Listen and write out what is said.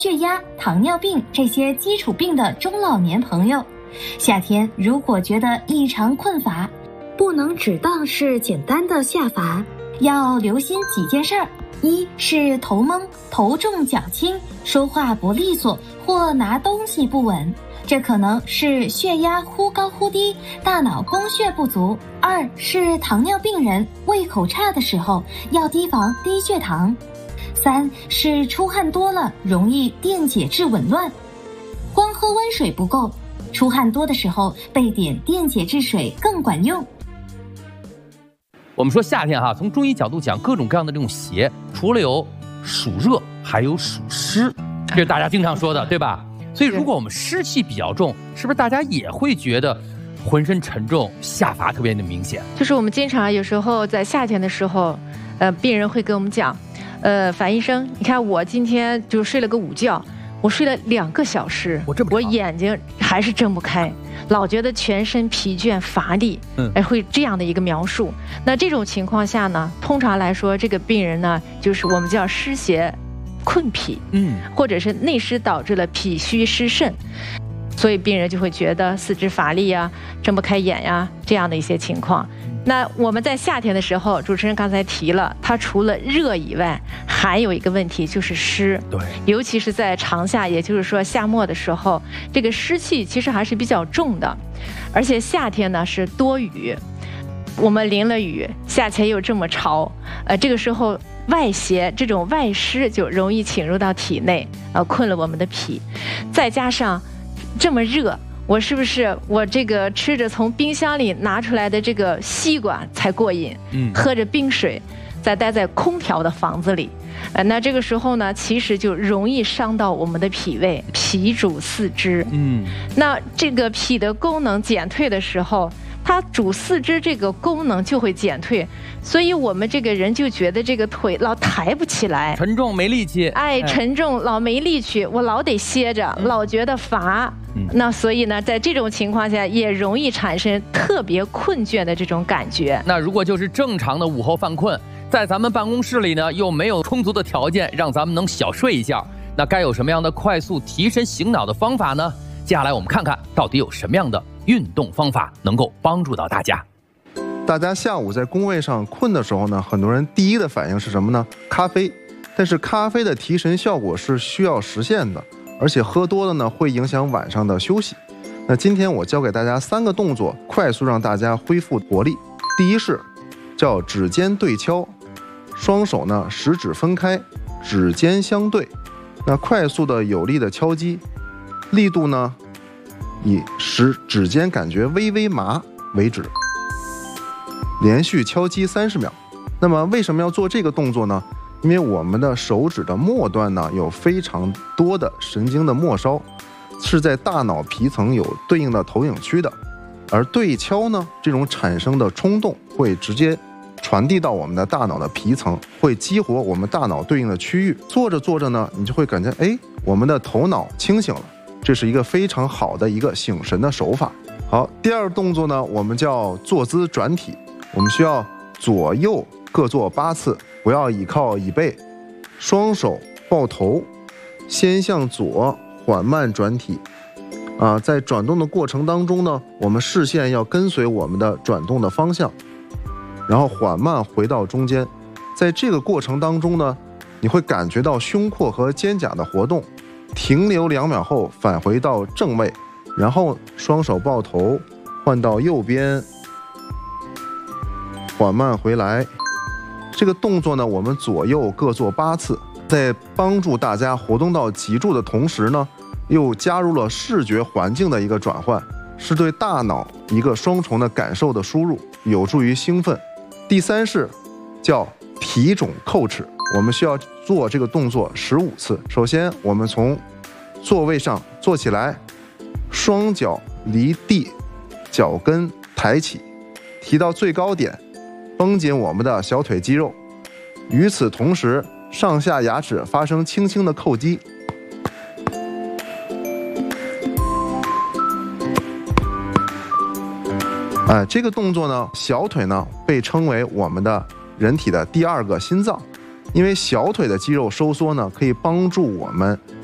血压、糖尿病这些基础病的中老年朋友，夏天如果觉得异常困乏，不能只当是简单的下乏，要留心几件事儿。一是头懵、头重脚轻、说话不利索或拿东西不稳，这可能是血压忽高忽低，大脑供血不足。二是糖尿病人胃口差的时候，要提防低血糖。三是出汗多了，容易电解质紊乱，光喝温水不够，出汗多的时候备点电解质水更管用。 我们说夏天从中医角度讲，各种各样的这种邪，除了有暑热，还有暑湿，这是大家经常说的，对吧？所以如果我们湿气比较重，是不是大家也会觉得浑身沉重，下乏特别的明显？ 就是我们经常有时候在夏天的时候，病人会跟我们讲，樊医生，你看我今天就睡了个午觉，我睡了2个小时，我眼睛还是睁不开，老觉得全身疲倦乏力，会这样的一个描述。那这种情况下呢，通常来说，这个病人呢，就是我们叫湿邪困脾，或者是内湿导致了脾虚湿肾，所以病人就会觉得四肢乏力呀、睁不开眼呀，这样的一些情况。那我们在夏天的时候，主持人刚才提了，它除了热以外，还有一个问题就是湿。对，尤其是在长夏，也就是说夏末的时候，这个湿气其实还是比较重的，而且夏天呢是多雨，我们淋了雨，夏天又这么潮，这个时候外邪这种外湿就容易侵入到体内，困了我们的脾，再加上这么热。我是不是我这个吃着从冰箱里拿出来的这个西瓜才过瘾？喝着冰水，再待在空调的房子里，那这个时候呢，其实就容易伤到我们的脾胃，脾主四肢。那这个脾的功能减退的时候，它主四肢这个功能就会减退，所以我们这个人就觉得这个腿老抬不起来， 沉重没力气， 沉重老没力气，我老得歇着，老觉得乏。那所以呢，在这种情况下也容易产生特别困倦的这种感觉。 那如果就是正常的午后犯困，在咱们办公室里呢，又没有充足的条件让咱们能小睡一觉，那该有什么样的快速提神醒脑的方法呢？接下来我们看看到底有什么样的运动方法能够帮助到大家。 大家下午在工位上困的时候呢，很多人第一的反应是什么呢？咖啡。但是咖啡的提神效果是需要实现的，而且喝多了呢会影响晚上的休息。那今天我教给大家3个动作，快速让大家恢复活力。第一是叫指尖对敲，双手呢食指分开，指尖相对，那快速的有力的敲击，力度呢以使指尖感觉微微麻为止，连续敲击30秒。那么为什么要做这个动作呢？因为我们的手指的末端呢有非常多的神经的末梢，是在大脑皮层有对应的投影区的，而对敲呢这种产生的冲动会直接传递到我们的大脑的皮层，会激活我们大脑对应的区域。做着做着呢，你就会感觉我们的头脑清醒了，这是一个非常好的一个醒神的手法。好，第二个动作呢，我们叫坐姿转体，我们需要左右各做8次，不要倚靠椅背，双手抱头，先向左缓慢转体。在转动的过程当中呢，我们视线要跟随我们的转动的方向，然后缓慢回到中间。在这个过程当中呢，你会感觉到胸廓和肩胛的活动，停留2秒后返回到正位，然后双手抱头换到右边，缓慢回来。这个动作呢，我们左右各做8次，在帮助大家活动到脊柱的同时呢，又加入了视觉环境的一个转换，是对大脑一个双重的感受的输入，有助于兴奋。第3是叫提踵叩齿，我们需要做这个动作15次。首先我们从座位上坐起来，双脚离地，脚跟抬起，提到最高点，绷紧我们的小腿肌肉。与此同时，上下牙齿发生轻轻的叩击。这个动作呢，小腿呢被称为我们的人体的第2个心脏，因为小腿的肌肉收缩呢，可以帮助我们